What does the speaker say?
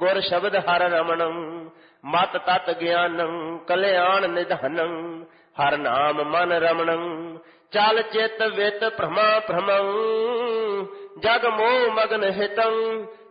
ਗੁਰ ਸ਼ਬਦ ਹਰ ਰਮਣੰ, ਮਤ ਤਤ ਗਿਆਨੰ ਕਲਿਆਣ ਨਿਧਾਨੰ, ਹਰ ਨਾਮ ਮਨ ਰਮਣੰ, ਚਲ ਚਿਤ ਵਿਤ ਭ੍ਰਮਾ ਭ੍ਰਮੰ, ਜਗ ਮੋਹ ਮਗਨ ਹਿਤੰ,